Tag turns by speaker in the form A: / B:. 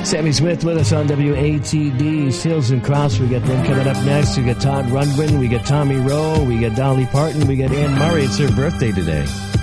A: Sammy Smith with us on WATD. Seals and Crofts, we got them coming up next. We got Todd Rundgren, we got Tommy Rowe, we got Dolly Parton, we got Anne Murray. It's her birthday today.